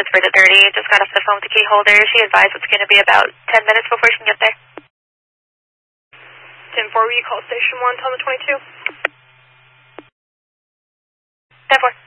Pittsburgh at 30. Just got off the phone with the key holder. She advised it's going to be about 10 minutes before she can get there. 10-4, will you call Station 1, tell them 22? 10-4.